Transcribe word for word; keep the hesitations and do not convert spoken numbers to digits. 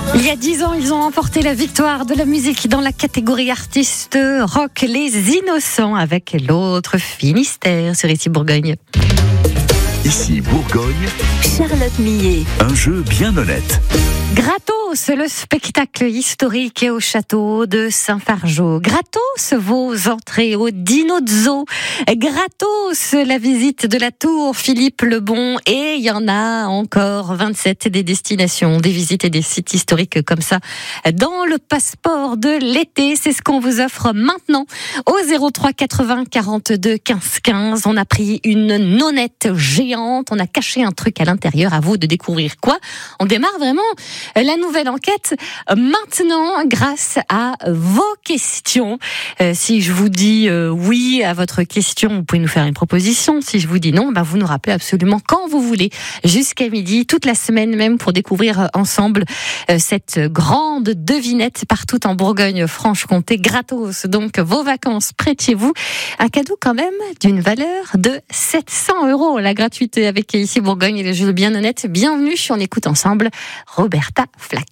Il y a dix ans, ils ont emporté la victoire de la musique dans la catégorie artiste rock, les Innocents, avec l'autre Finistère sur Ici Bourgogne. Ici Bourgogne, Charlotte Millet. un jeu bien honnête. Gratos, le spectacle historique au château de Saint-Fargeau. Gratos, vos entrées au Dino Zoo. Gratos, la visite de la tour Philippe le Bon. Et il y en a encore vingt-sept des destinations, des visites et des sites historiques comme ça dans le passeport de l'été. C'est ce qu'on vous offre maintenant au zéro trois quatre-vingts quarante-deux quinze quinze. On a pris une nonnette géante. On a caché un truc à l'intérieur. À vous de découvrir quoi. On démarre vraiment la nouvelle enquête maintenant grâce à vos questions. Euh, si je vous dis euh, oui à votre question, vous pouvez nous faire une proposition. Si je vous dis non, bah vous nous rappelez absolument quand vous voulez, jusqu'à midi, toute la semaine même, pour découvrir ensemble euh, cette grande devinette partout en Bourgogne-Franche-Comté, gratos. Donc vos vacances près de chez vous, un cadeau quand même d'une valeur de sept cents euros. La gratuité avec Ici Bourgogne et le jeu bien honnête. Bienvenue, on écoute ensemble Roberta Flack.